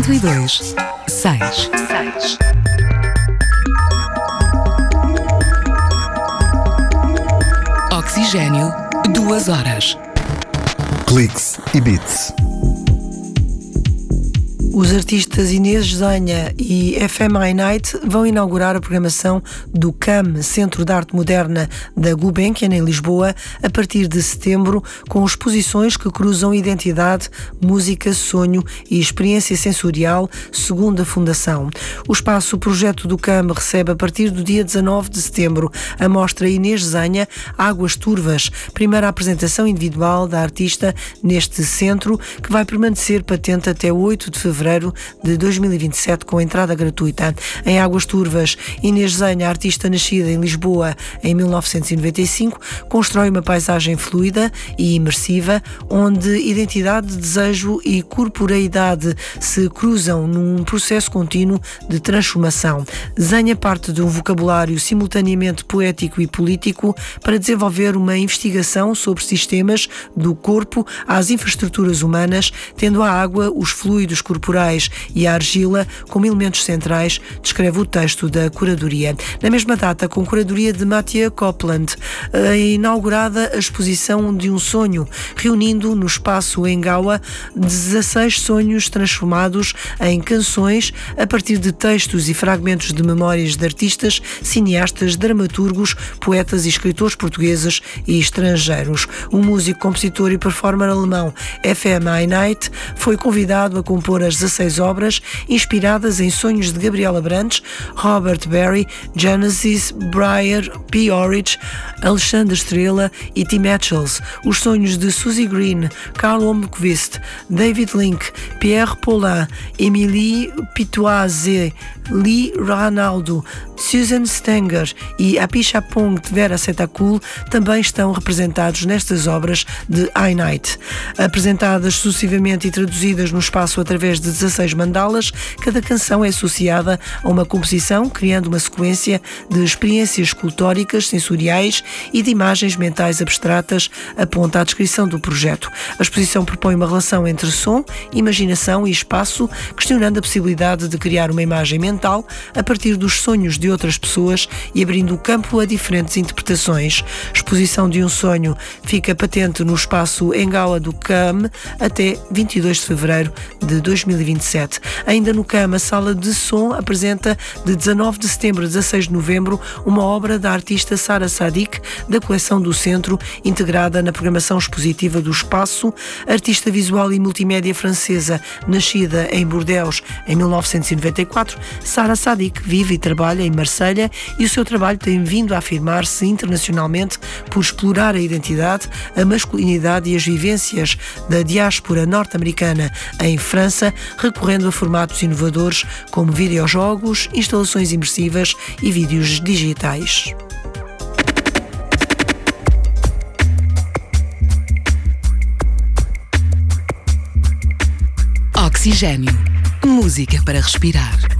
102.6. Oxigênio, 2 horas. Cliques e Beats. Os artistas Inês Zenha e FM Night vão inaugurar a programação do CAM, Centro de Arte Moderna da Gulbenkian, em Lisboa, a partir de setembro, com exposições que cruzam identidade, música, sonho e experiência sensorial, segundo a Fundação. O espaço Projeto do CAM recebe a partir do dia 19 de setembro a mostra Inês Zenha, Águas Turvas, primeira apresentação individual da artista neste centro, que vai permanecer patente até 8 de fevereiro de 2027, com entrada gratuita. Em Águas Turvas, Inês Zenha, artista nascida em Lisboa em 1995, constrói uma paisagem fluida e imersiva, onde identidade, desejo e corporeidade se cruzam num processo contínuo de transformação. Zenha parte de um vocabulário simultaneamente poético e político para desenvolver uma investigação sobre sistemas do corpo às infraestruturas humanas, tendo a água, os fluidos corporais e a argila como elementos centrais, descreve o texto da curadoria. Na mesma data, com curadoria de Mathieu Copland, é inaugurada a exposição de um sonho, reunindo no espaço Engawa 16 sonhos transformados em canções a partir de textos e fragmentos de memórias de artistas, cineastas, dramaturgos, poetas e escritores portugueses e estrangeiros. O músico, compositor e performer alemão FM Night foi convidado a compor as 16 obras inspiradas em sonhos de Gabriela Brandes, Robert Barry, Genesis, Breyer, P. Orridge, Alexandre Estrela e Tim Etchells. Os sonhos de Suzy Green, Karl Holmqvist, David Link, Pierre Paulin, Émilie Pitoise, Lee Ranaldo, Susan Stenger e Apichatpong de Vera Setakul também estão representados nestas obras de I-Night. Apresentadas sucessivamente e traduzidas no espaço através de 16 mandalas, cada canção é associada a uma composição, criando uma sequência de experiências escultóricas, sensoriais e de imagens mentais abstratas, aponta a descrição do projeto. A exposição propõe uma relação entre som, imaginação e espaço, questionando a possibilidade de criar uma imagem mental a partir dos sonhos de outras pessoas e abrindo o campo a diferentes interpretações. Exposição de um sonho fica patente no espaço Engawa do CAM até 22 de fevereiro de 2027. Ainda no CAM, a sala de som apresenta de 19 de setembro a 16 de novembro uma obra da artista Sara Sadik, da coleção do Centro, integrada na programação expositiva do espaço. Artista visual e multimédia francesa, nascida em Bordeaux em 1994, Sara Sadik vive e trabalha em Marselha e o seu trabalho tem vindo a afirmar-se internacionalmente por explorar a identidade, a masculinidade e as vivências da diáspora norte-americana em França, recorrendo a formatos inovadores como videojogos, instalações imersivas e vídeos digitais. Oxigênio. Música para respirar.